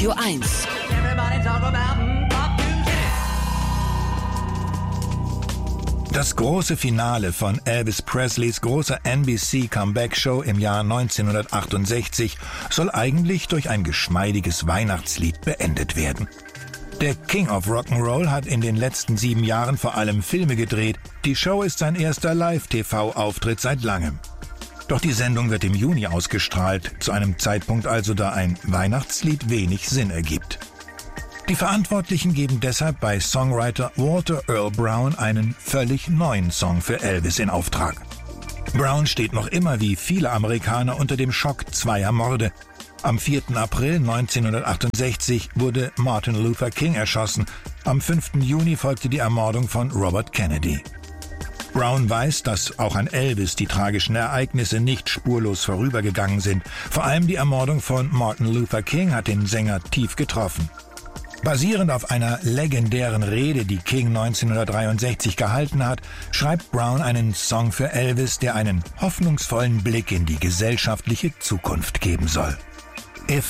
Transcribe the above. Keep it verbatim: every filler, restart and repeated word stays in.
Radio eins. Das große Finale von Elvis Presleys großer N B C-Comeback-Show im Jahr neunzehnhundertachtundsechzig soll eigentlich durch ein geschmeidiges Weihnachtslied beendet werden. Der King of Rock'n'Roll hat in den letzten sieben Jahren vor allem Filme gedreht. Die Show ist sein erster Live-T V-Auftritt seit langem. Doch die Sendung wird im Juni ausgestrahlt, zu einem Zeitpunkt also, da ein Weihnachtslied wenig Sinn ergibt. Die Verantwortlichen geben deshalb bei Songwriter Walter Earl Brown einen völlig neuen Song für Elvis in Auftrag. Brown steht noch immer wie viele Amerikaner unter dem Schock zweier Morde. Am vierten April neunzehnhundertachtundsechzig wurde Martin Luther King erschossen. Am fünften Juni folgte die Ermordung von Robert Kennedy. Brown weiß, dass auch an Elvis die tragischen Ereignisse nicht spurlos vorübergegangen sind. Vor allem die Ermordung von Martin Luther King hat den Sänger tief getroffen. Basierend auf einer legendären Rede, die King neunzehnhundertdreiundsechzig gehalten hat, schreibt Brown einen Song für Elvis, der einen hoffnungsvollen Blick in die gesellschaftliche Zukunft geben soll.